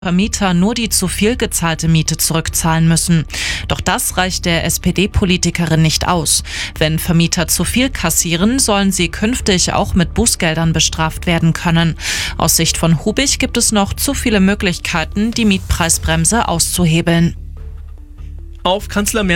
Vermieter nur die zu viel gezahlte Miete zurückzahlen müssen. Doch das reicht der SPD-Politikerin nicht aus. Wenn Vermieter zu viel kassieren, sollen sie künftig auch mit Bußgeldern bestraft werden können. Aus Sicht von Hubig gibt es noch zu viele Möglichkeiten, die Mietpreisbremse auszuhebeln. Auf Kanzler